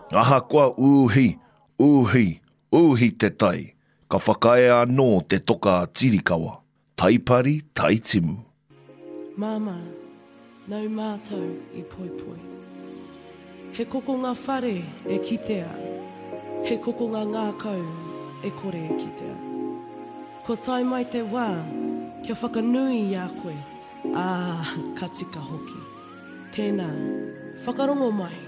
Ahakoa uhi te tai. Ka whakae anō te toka tirikawa. Taipari, taitimu. Māma, nau mātou i poipoi. He koko ngā whare e kitea. He koko ngā kau e kore e kitea. Ko tai mai te wā, kia whakanui i a koe. Ka tika hoki. Tēnā, whakarongo mai.